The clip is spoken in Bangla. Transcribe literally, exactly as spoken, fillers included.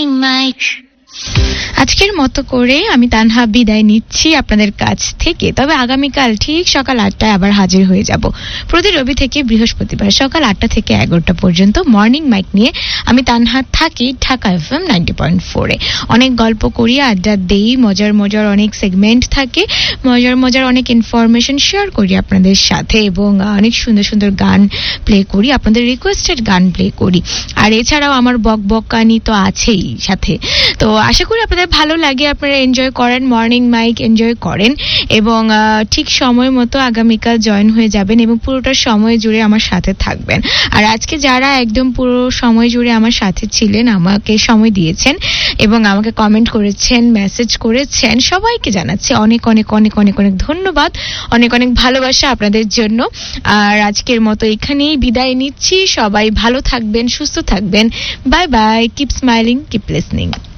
Morning Mike. আজকের মতো করে আমি তানহা বিদায় নিচ্ছি আপনাদের কাছ থেকে। তবে আগামীকাল ঠিক সকাল আটটায় আবার হাজির হয়ে যাব। প্রতি রবি থেকে বৃহস্পতিবার সকাল আটটা থেকে এগারোটা পর্যন্ত মর্নিং মাইক নিয়ে আমি তানহা থাকি Dhaka FM ninety point four এ। অনেক গল্প করি, আড্ডা দেই, মজার মজার অনেক সেগমেন্ট থাকে, মজার মজার অনেক ইনফরমেশন শেয়ার করি আপনাদের সাথে এবং অনেক সুন্দর সুন্দর গান প্লে করি, আপনাদের রিকোয়েস্টেড গান প্লে করি। আর এছাড়াও আমার বক বক কানি তো আছেই সাথে। তো আশা করি আপনাদের ভালো লাগে, আপনারা এনজয় করেন, মর্নিং মাইক এনজয় করেন এবং ঠিক সময় মতো আগামীকাল জয়েন হয়ে যাবেন এবং পুরোটা সময় জুড়ে আমার সাথে থাকবেন। আর আজকে যারা একদম পুরো সময় জুড়ে আমার সাথে ছিলেন, আমাকে সময় দিয়েছেন এবং আমাকে কমেন্ট করেছেন, মেসেজ করেছেন, সবাইকে জানাচ্ছি অনেক অনেক অনেক অনেক অনেক ধন্যবাদ, অনেক অনেক ভালোবাসা আপনাদের জন্য। আর আজকের মতো এখানেই বিদায় নিচ্ছি। সবাই ভালো থাকবেন, সুস্থ থাকবেন। Bye bye, keep smiling, keep listening.